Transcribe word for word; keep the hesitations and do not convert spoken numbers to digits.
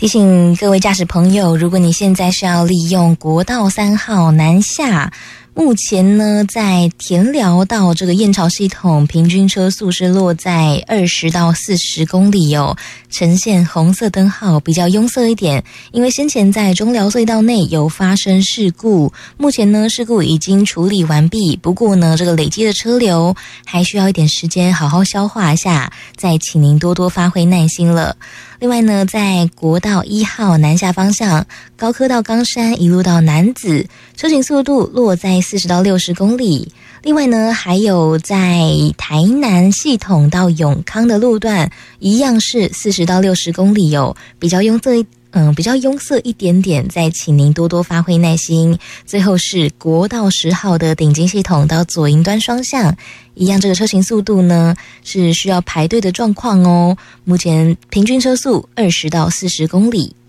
提醒各位驾驶朋友，如果你现在是要利用国道三号南下，目前呢在田寮到这个燕巢系统平均车速是落在二十到四十公里哦，呈现红色灯号，比较拥塞一点。因为先前在中寮隧道内有发生事故，目前呢事故已经处理完毕，不过呢这个累积的车流还需要一点时间好好消化一下，再请您多多发挥耐心了。另外呢，在国道一号南下方向，高科到冈山一路到楠梓，车行速度落在四十到六十公里。另外呢，还有在台南系统到永康的路段，一样是四十到六十公里哦，比较拥塞一嗯，比较拥塞一点点，再请您多多发挥耐心。最后是国道十号的顶金系统到左营端双向，一样这个车行速度呢是需要排队的状况哦。目前平均车速二十到四十公里。